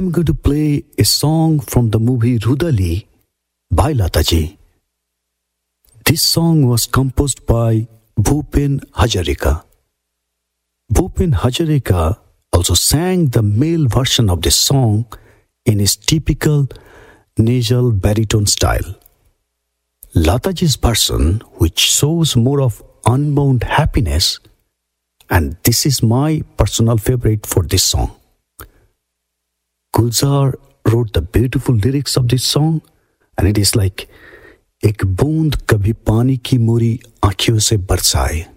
I'm going to play a song from the movie Rudali by Lataji. This song was composed by Bhupen Hazarika. Bhupen Hazarika also sang the male version of this song in his typical nasal baritone style. Lataji's version, which shows more of unbound happiness, and this is my personal favorite for this song. Gulzar wrote the beautiful lyrics of this song, and it is like एक बूंद कभी पानी की मोरी आँखियों से बरसाए.